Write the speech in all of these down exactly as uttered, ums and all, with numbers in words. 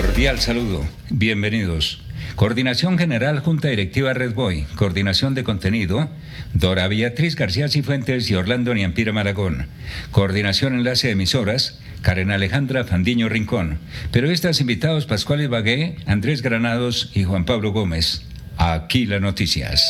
Cordial saludo. Bienvenidos. Coordinación General Junta Directiva Red Boy. Coordinación de contenido, Dora Beatriz García Cifuentes y Orlando Niampira Maragón. Coordinación Enlace de Emisoras, Karen Alejandra Fandiño Rincón. Periodistas invitados Pascual Ibagué, Andrés Granados y Juan Pablo Gómez. Aquí las noticias.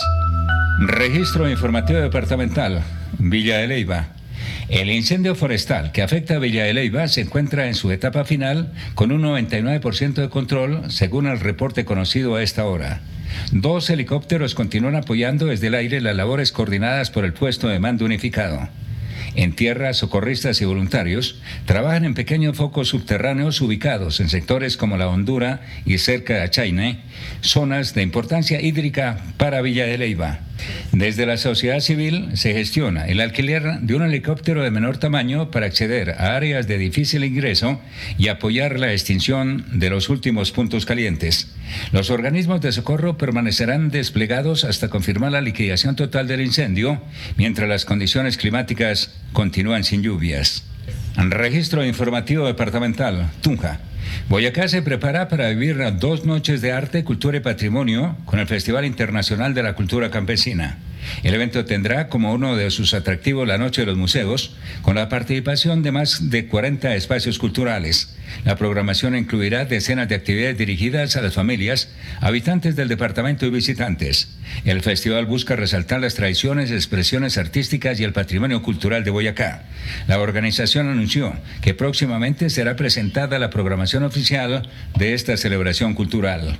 Registro informativo departamental, Villa de Leyva. El incendio forestal que afecta a Villa de Leyva se encuentra en su etapa final con un noventa y nueve por ciento de control, según el reporte conocido a esta hora. Dos helicópteros continúan apoyando desde el aire las labores coordinadas por el puesto de mando unificado. En tierra, socorristas y voluntarios trabajan en pequeños focos subterráneos ubicados en sectores como La Hondura y cerca de Achaine, zonas de importancia hídrica para Villa de Leyva. Desde la sociedad civil se gestiona el alquiler de un helicóptero de menor tamaño para acceder a áreas de difícil ingreso y apoyar la extinción de los últimos puntos calientes. Los organismos de socorro permanecerán desplegados hasta confirmar la liquidación total del incendio, mientras las condiciones climáticas continúan sin lluvias. Registro informativo departamental, Tunja. Boyacá se prepara para vivir dos noches de arte, cultura y patrimonio con el Festival Internacional de la Cultura Campesina. El evento tendrá como uno de sus atractivos la Noche de los Museos, con la participación de más de cuarenta espacios culturales. La programación incluirá decenas de actividades dirigidas a las familias, habitantes del departamento y visitantes. El festival busca resaltar las tradiciones, expresiones artísticas y el patrimonio cultural de Boyacá. La organización anunció que próximamente será presentada la programación oficial de esta celebración cultural.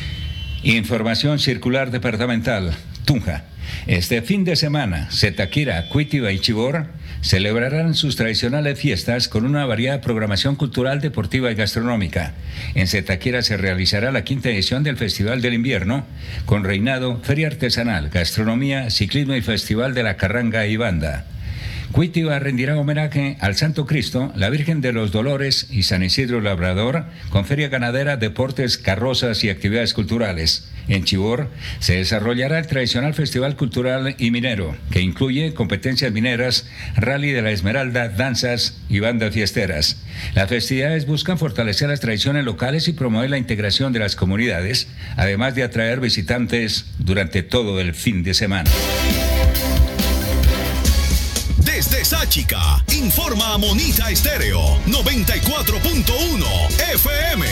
Información circular departamental, Tunja. Este fin de semana, Zetaquira, Cuitiba y Chivor celebrarán sus tradicionales fiestas con una variada programación cultural, deportiva y gastronómica. En Zetaquira se realizará la quinta edición del Festival del Invierno, con reinado, feria artesanal, gastronomía, ciclismo y Festival de la Carranga y Banda. Cuitiba rendirá homenaje al Santo Cristo, la Virgen de los Dolores y San Isidro Labrador, con feria ganadera, deportes, carrozas y actividades culturales. En Chivor se desarrollará el tradicional Festival Cultural y Minero, que incluye competencias mineras, rally de la Esmeralda, danzas y bandas fiesteras. Las festividades buscan fortalecer las tradiciones locales y promover la integración de las comunidades, además de atraer visitantes durante todo el fin de semana. Desde Sáchica, informa Monita Estéreo noventa y cuatro punto uno F M.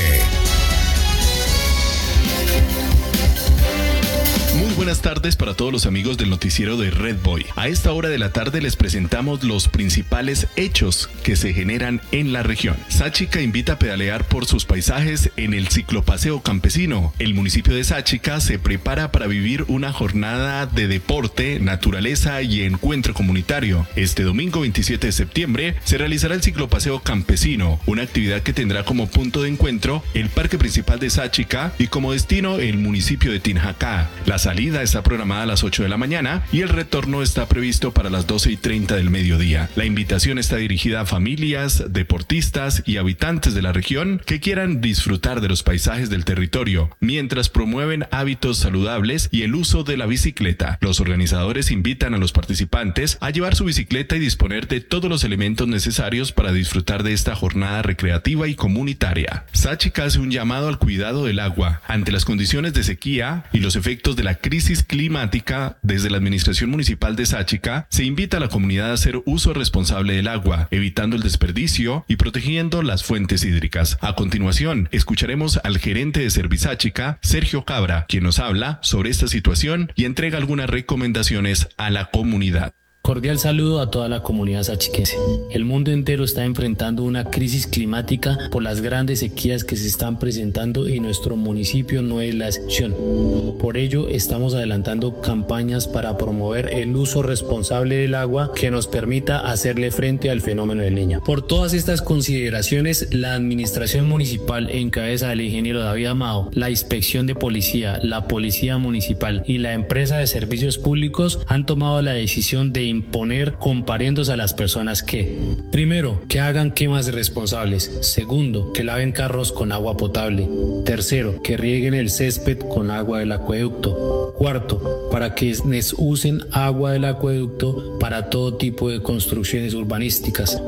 Muy buenas tardes para todos los amigos del noticiero de Red Boy. A esta hora de la tarde les presentamos los principales hechos que se generan en la región. Sáchica invita a pedalear por sus paisajes en el ciclopaseo campesino. El municipio de Sáchica se prepara para vivir una jornada de deporte, naturaleza y encuentro comunitario. Este domingo veintisiete de septiembre se realizará el ciclopaseo campesino, una actividad que tendrá como punto de encuentro el parque principal de Sáchica y como destino el municipio de Tinjacá. La salida está programada a las ocho de la mañana y el retorno está previsto para las doce y treinta del mediodía. La invitación está dirigida a familias, deportistas y habitantes de la región que quieran disfrutar de los paisajes del territorio, mientras promueven hábitos saludables y el uso de la bicicleta. Los organizadores invitan a los participantes a llevar su bicicleta y disponer de todos los elementos necesarios para disfrutar de esta jornada recreativa y comunitaria. Sáchica hace un llamado al cuidado del agua ante las condiciones de sequía y los efectos de la crisis climática. Desde la Administración Municipal de Sáchica se invita a la comunidad a hacer uso responsable del agua, evitando el desperdicio y protegiendo las fuentes hídricas. A continuación, escucharemos al gerente de Servisáchica, Sergio Cabra, quien nos habla sobre esta situación y entrega algunas recomendaciones a la comunidad. Cordial saludo a toda la comunidad sachiquense. El mundo entero está enfrentando una crisis climática por las grandes sequías que se están presentando y nuestro municipio no es la excepción. Por ello, estamos adelantando campañas para promover el uso responsable del agua que nos permita hacerle frente al fenómeno del Niño. Por todas estas consideraciones, la administración municipal en cabeza del ingeniero David Amado, la inspección de policía, la policía municipal y la empresa de servicios públicos han tomado la decisión de imponer comparendos a las personas que, primero, que hagan quemas responsables; segundo, que laven carros con agua potable; tercero, que rieguen el césped con agua del acueducto; cuarto, para que usen agua del acueducto para todo tipo de construcciones urbanísticas.